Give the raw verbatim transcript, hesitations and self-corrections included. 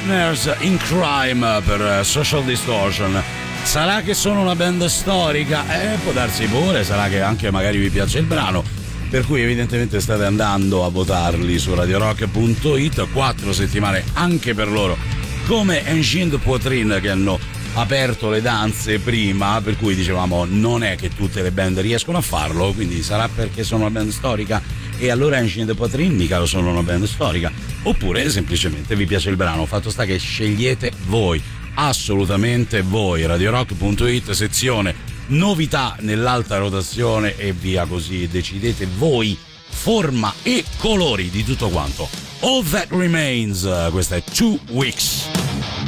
Partners in Crime per Social Distortion. Sarà che sono una band storica? Eh, può darsi pure, sarà che anche magari vi piace il brano, per cui evidentemente state andando a votarli su radio rock punto it. Quattro settimane anche per loro, come Engine de Poitrine, che hanno aperto le danze prima, per cui dicevamo non è che tutte le band riescono a farlo, quindi sarà perché sono una band storica e allora Engine de Poitrine mica lo sono una band storica, oppure semplicemente vi piace il brano. Fatto sta che scegliete voi, assolutamente voi. radio rock punto it, sezione novità nell'alta rotazione e via così, decidete voi forma e colori di tutto quanto. All That Remains, questa è Two Weeks.